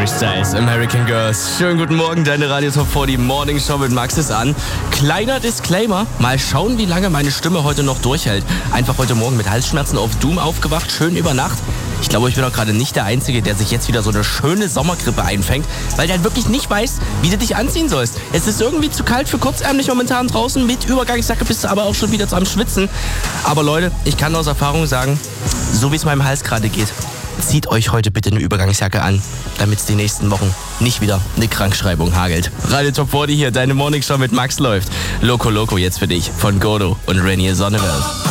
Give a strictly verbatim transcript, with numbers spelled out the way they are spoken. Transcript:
Styles, American Girls. Schönen guten Morgen, deine Radio Top vierzig Morning Show mit Max ist an. Kleiner Disclaimer, mal schauen, wie lange meine Stimme heute noch durchhält. Einfach heute Morgen mit Halsschmerzen auf Doom aufgewacht, schön über Nacht. Ich glaube, ich bin doch gerade nicht der Einzige, der sich jetzt wieder so eine schöne Sommergrippe einfängt, weil der wirklich nicht weiß, wie du dich anziehen sollst. Es ist irgendwie zu kalt für kurzärmlich momentan draußen. Mit Übergangsjacke bist du aber auch schon wieder am Schwitzen. Aber Leute, ich kann aus Erfahrung sagen, so wie es meinem Hals gerade geht, zieht euch heute bitte eine Übergangsjacke an, damit es die nächsten Wochen nicht wieder eine Krankschreibung hagelt. Radio Top vierzig hier, deine Morningshow mit Max läuft. Loco Loco jetzt für dich von Godo und Rainier Sonneveld.